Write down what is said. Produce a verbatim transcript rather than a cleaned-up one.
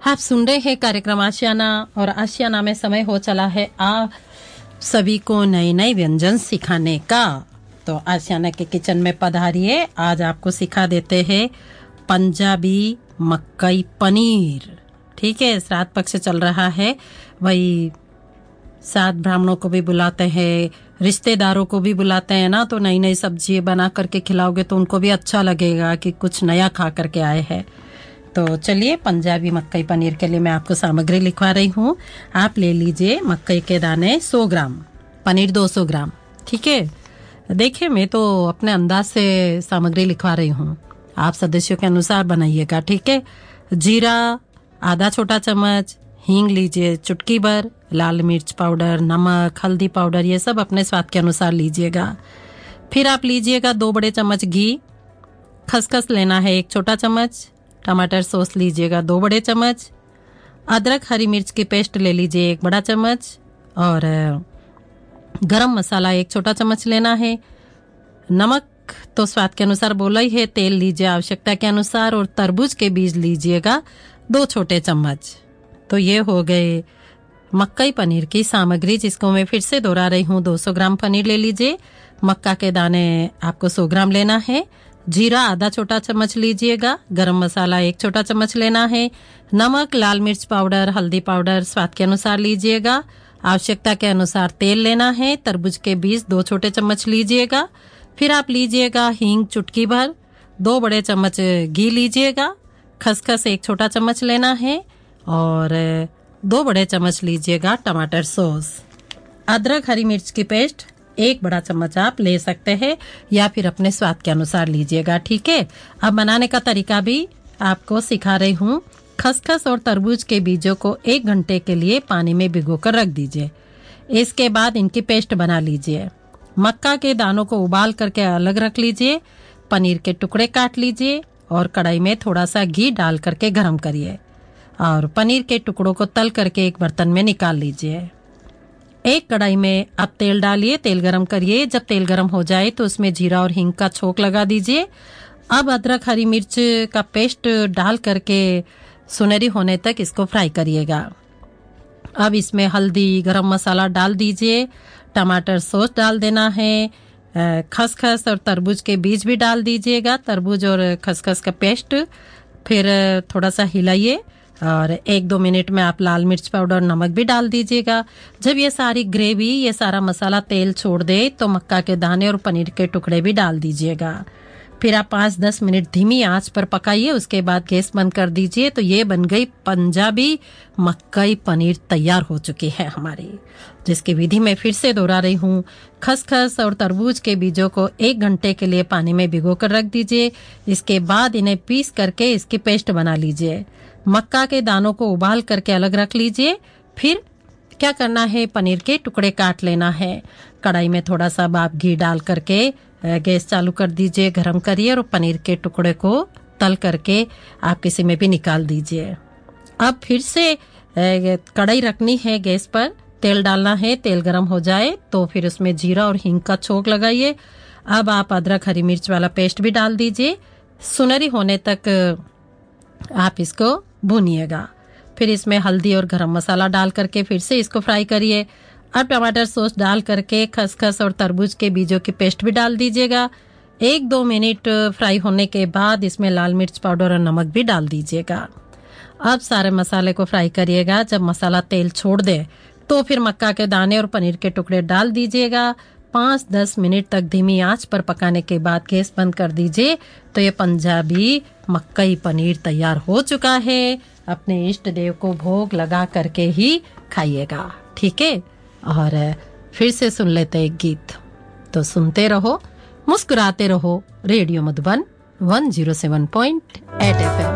आप सुन रहे हैं कार्यक्रम आशियाना और आशियाना में समय हो चला है आप सभी को नए नए व्यंजन सिखाने का। तो आशियाना के किचन में पधारिए। आज आपको सिखा देते हैं पंजाबी मक्कई पनीर। ठीक है, श्राद्ध पक्ष चल रहा है, वही सात ब्राह्मणों को भी बुलाते हैं, रिश्तेदारों को भी बुलाते हैं ना, तो नई नई सब्जी बना करके खिलाओगे तो उनको भी अच्छा लगेगा कि कुछ नया खा करके आए हैं। तो चलिए, पंजाबी मक्कई पनीर के लिए मैं आपको सामग्री लिखवा रही हूँ। आप ले लीजिए मक्कई के दाने सौ ग्राम, पनीर दो सौ ग्राम। ठीक है, देखिए मैं तो अपने अंदाज से सामग्री लिखवा रही हूँ, आप सदस्यों के अनुसार बनाइएगा। ठीक है, जीरा आधा छोटा चम्मच, हींग लीजिए चुटकी भर, लाल मिर्च पाउडर, नमक, हल्दी पाउडर, ये सब अपने स्वाद के अनुसार लीजिएगा। फिर आप लीजिएगा दो बड़े चम्मच घी, खसखस लेना है एक छोटा चम्मच, टमाटर सॉस लीजिएगा दो बड़े चम्मच, अदरक हरी मिर्च की पेस्ट ले लीजिए एक बड़ा चम्मच, और गरम मसाला एक छोटा चम्मच लेना है। नमक तो स्वाद के अनुसार बोला ही है। तेल लीजिए आवश्यकता के अनुसार, और तरबूज के बीज लीजिएगा दो छोटे चम्मच। तो ये हो गए मक्कई पनीर की सामग्री, जिसको मैं फिर से दोहरा रही हूँ। दो सौ ग्राम पनीर ले लीजिए, मक्का के दाने आपको सौ ग्राम लेना है, जीरा आधा छोटा चम्मच लीजिएगा, गरम मसाला एक छोटा चम्मच लेना है, नमक, लाल मिर्च पाउडर, हल्दी पाउडर स्वाद के अनुसार लीजिएगा, आवश्यकता के अनुसार तेल लेना है, तरबूज के बीज दो छोटे चम्मच लीजिएगा। फिर आप लीजिएगा हींग चुटकी भर, दो बड़े चम्मच घी लीजिएगा, खसखस एक छोटा चम्मच लेना है, और दो बड़े चम्मच लीजिएगा टमाटर सॉस। अदरक हरी मिर्च की पेस्ट एक बड़ा चम्मच आप ले सकते हैं, या फिर अपने स्वाद के अनुसार लीजिएगा। ठीक है, अब बनाने का तरीका भी आपको सिखा रही हूँ। खसखस और तरबूज के बीजों को एक घंटे के लिए पानी में भिगोकर रख दीजिए। इसके बाद इनकी पेस्ट बना लीजिए। मक्का के दानों को उबाल करके अलग रख लीजिए। पनीर के टुकड़े काट लीजिए और कढ़ाई में थोड़ा सा घी डाल करके गरम करिए, और पनीर के टुकड़ों को तल करके एक बर्तन में निकाल लीजिए। एक कढ़ाई में आप तेल डालिए, तेल गरम करिए। जब तेल गरम हो जाए तो उसमें जीरा और हींग का छोंक लगा दीजिए। अब अदरक हरी मिर्च का पेस्ट डाल करके सुनहरी होने तक इसको फ्राई करिएगा। अब इसमें हल्दी, गरम मसाला डाल दीजिए, टमाटर सॉस डाल देना है, खसखस और तरबूज के बीज भी डाल दीजिएगा, तरबूज और खसखस का पेस्ट। फिर थोड़ा सा हिलाइए, और एक दो मिनट में आप लाल मिर्च पाउडर, नमक भी डाल दीजिएगा। जब ये सारी ग्रेवी, ये सारा मसाला तेल छोड़ दे तो मक्का के दाने और पनीर के टुकड़े भी डाल दीजिएगा। फिर आप पाँच दस मिनट धीमी आंच पर पकाइए, उसके बाद गैस बंद कर दीजिए। तो ये बन गई पंजाबी मक्कई पनीर, तैयार हो चुकी है हमारी, जिसकी विधि मैं फिर से दोहरा रही हूँ। खसखस और तरबूज के बीजों को एक घंटे के लिए पानी में भिगोकर रख दीजिए। इसके बाद इन्हें पीस करके इसकी पेस्ट बना लीजिए। मक्का के दानों को उबाल करके अलग रख लीजिए। फिर क्या करना है, पनीर के टुकड़े काट लेना है। कढ़ाई में थोड़ा सा आप घी डाल करके गैस चालू कर दीजिए, गरम करिए, और पनीर के टुकड़े को तल करके आप किसी में भी निकाल दीजिए। अब फिर से कढ़ाई रखनी है गैस पर, तेल डालना है। तेल गरम हो जाए तो फिर उसमें जीरा और हींग का छोंक लगाइए। अब आप अदरक हरी मिर्च वाला पेस्ट भी डाल दीजिए। सुनहरी होने तक आप इसको भूनिएगा। फिर इसमें हल्दी और गरम मसाला डाल करके फिर से इसको फ्राई करिए। अब टमाटर सॉस डाल करके खसखस और तरबूज के बीजों की पेस्ट भी डाल दीजिएगा। एक दो मिनट फ्राई होने के बाद इसमें लाल मिर्च पाउडर और नमक भी डाल दीजिएगा। अब सारे मसाले को फ्राई करिएगा। जब मसाला तेल छोड़ दे तो फिर मक्का के दाने और पनीर के टुकड़े डाल दीजिएगा। पाँच दस मिनट तक धीमी आंच पर पकाने के बाद गैस बंद कर दीजिए। तो ये पंजाबी मक्कई पनीर तैयार हो चुका है। अपने इष्ट देव को भोग लगा करके ही खाइएगा। ठीक है, और फिर से सुन लेते एक गीत। तो सुनते रहो, मुस्कुराते रहो। Radio Madhuban one zero seven point eight F M.